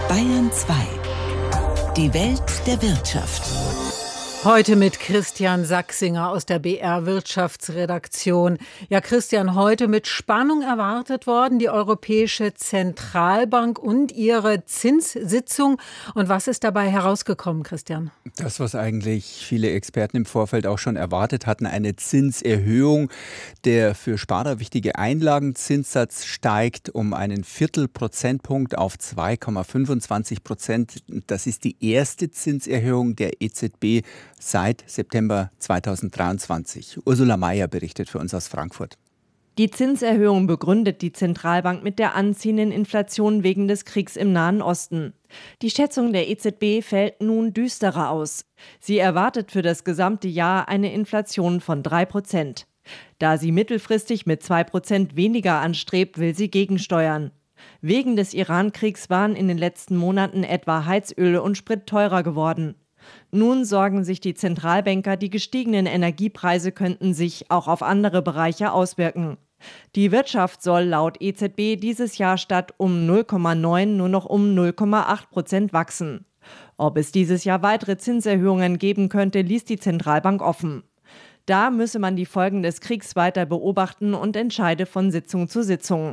Bayern 2. Die Welt der Wirtschaft. Heute mit Christian Sachsinger aus der BR Wirtschaftsredaktion. Ja, Christian, heute mit Spannung erwartet worden, die Europäische Zentralbank und ihre Zinssitzung. Und was ist dabei herausgekommen, Christian? Das, was eigentlich viele Experten im Vorfeld auch schon erwartet hatten, eine Zinserhöhung. Der für Sparer wichtige Einlagenzinssatz steigt um einen Viertelprozentpunkt auf 2,25%. Das ist die erste Zinserhöhung der EZB seit September 2023. Ursula Mayer berichtet für uns aus Frankfurt. Die Zinserhöhung begründet die Zentralbank mit der anziehenden Inflation wegen des Kriegs im Nahen Osten. Die Schätzung der EZB fällt nun düsterer aus. Sie erwartet für das gesamte Jahr eine Inflation von 3%. Da sie mittelfristig mit 2% weniger anstrebt, will sie gegensteuern. Wegen des Iran-Kriegs waren in den letzten Monaten etwa Heizöl und Sprit teurer geworden. Nun sorgen sich die Zentralbanker, die gestiegenen Energiepreise könnten sich auch auf andere Bereiche auswirken. Die Wirtschaft soll laut EZB dieses Jahr statt um 0,9 nur noch um 0,8% wachsen. Ob es dieses Jahr weitere Zinserhöhungen geben könnte, ließ die Zentralbank offen. Da müsse man die Folgen des Kriegs weiter beobachten und entscheide von Sitzung zu Sitzung.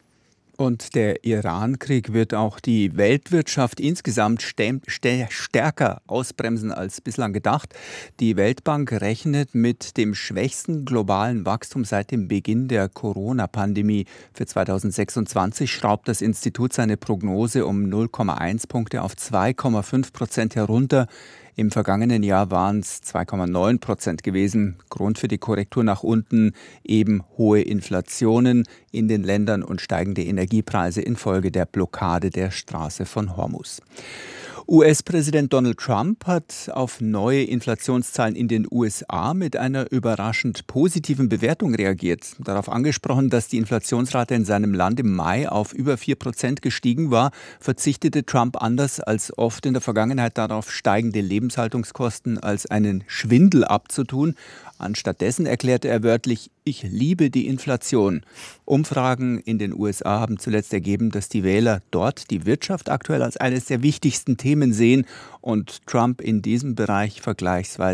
Und der Iran-Krieg wird auch die Weltwirtschaft insgesamt stärker ausbremsen als bislang gedacht. Die Weltbank rechnet mit dem schwächsten globalen Wachstum seit dem Beginn der Corona-Pandemie. Für 2026 schraubt das Institut seine Prognose um 0,1 Punkte auf 2,5% herunter. Im vergangenen Jahr waren es 2,9% gewesen. Grund für die Korrektur nach unten eben hohe Inflationen in den Ländern und steigende Energiepreise infolge der Blockade der Straße von Hormuz. US-Präsident Donald Trump hat auf neue Inflationszahlen in den USA mit einer überraschend positiven Bewertung reagiert. Darauf angesprochen, dass die Inflationsrate in seinem Land im Mai auf über 4% gestiegen war, verzichtete Trump anders als oft in der Vergangenheit darauf, steigende Lebenshaltungskosten als einen Schwindel abzutun. Anstattdessen erklärte er wörtlich: Ich liebe die Inflation. Umfragen in den USA haben zuletzt ergeben, dass die Wähler dort die Wirtschaft aktuell als eines der wichtigsten Themen sehen und Trump in diesem Bereich vergleichsweise